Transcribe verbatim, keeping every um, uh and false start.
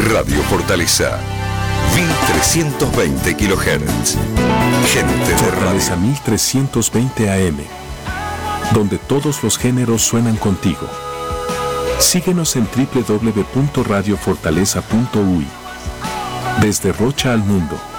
Radio Fortaleza, mil trescientos veinte kilohertz. Gente de Fortaleza radio. mil trescientos veinte A M, donde todos los géneros suenan contigo. Síguenos en doble u doble u doble u punto radio fortaleza punto u y. Desde Rocha al mundo.